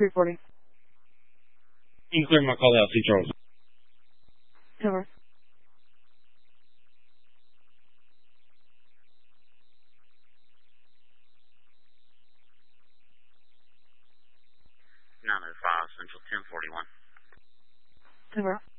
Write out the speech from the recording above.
340. You can clear my call out, see Charles. Over. Central 1041. Over.